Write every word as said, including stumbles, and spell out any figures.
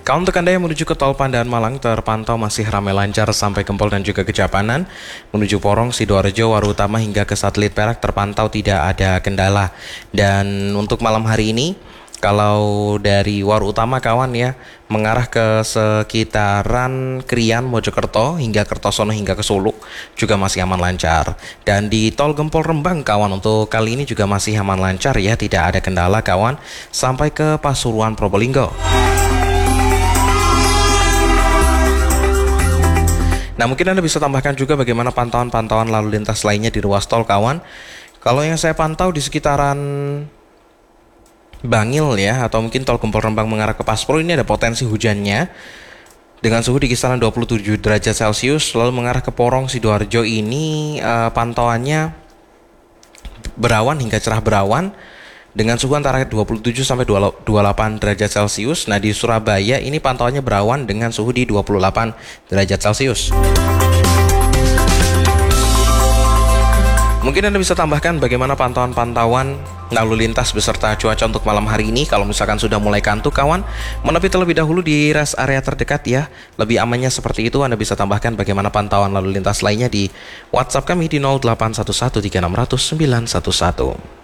Kalau untuk Anda yang menuju ke tol Pandaan Malang terpantau masih ramai lancar sampai Gempol dan juga Kejapanan. Menuju Porong, Sidoarjo, Waru Utama hingga ke Satelit Perak terpantau tidak ada kendala. Dan untuk malam hari ini, kalau dari Waru Utama kawan ya, mengarah ke sekitaran Krian, Mojokerto hingga Kertosono hingga ke Solo juga masih aman lancar. Dan di tol Gempol Rembang kawan, untuk kali ini juga masih aman lancar ya, tidak ada kendala kawan sampai ke Pasuruan, Probolinggo. Nah, mungkin Anda bisa tambahkan juga bagaimana pantauan-pantauan lalu lintas lainnya di ruas tol kawan. Kalau yang saya pantau di sekitaran Bangil ya, atau mungkin tol Gempol Rembang mengarah ke Paspro, ini ada potensi hujannya dengan suhu di kisaran dua puluh tujuh derajat Celcius. Lalu mengarah ke Porong, Sidoarjo ini uh, pantauannya berawan hingga cerah berawan dengan suhu antara dua puluh tujuh sampai dua puluh delapan derajat Celcius. Nah, di Surabaya ini pantauannya berawan dengan suhu di dua puluh delapan derajat Celcius. Mungkin Anda bisa tambahkan bagaimana pantauan-pantauan lalu lintas beserta cuaca untuk malam hari ini. Kalau misalkan sudah mulai kantuk kawan, menepi terlebih dahulu di rest area terdekat ya. Lebih amannya seperti itu. Anda bisa tambahkan bagaimana pantauan lalu lintas lainnya di WhatsApp kami di nol delapan satu satu tiga enam nol nol sembilan satu satu.